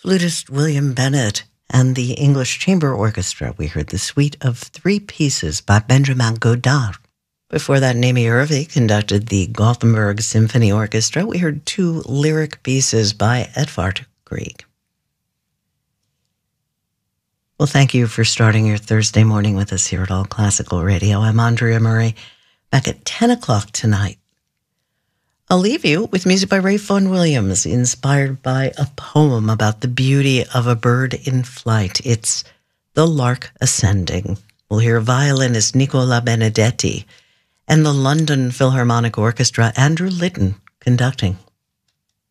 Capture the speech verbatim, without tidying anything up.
flutist William Bennett and the English Chamber Orchestra. We heard the suite of three pieces by Benjamin Godard. Before that, Naomi Hervey conducted the Gothenburg Symphony Orchestra. We heard two lyric pieces by Edvard Grieg. Well, thank you for starting your Thursday morning with us here at All Classical Radio. I'm Andrea Murray, back at ten o'clock tonight. I'll leave you with music by Ray Vaughan Williams, inspired by a poem about the beauty of a bird in flight. It's The Lark Ascending. We'll hear violinist Nicola Benedetti and the London Philharmonic Orchestra, Andrew Litton, conducting.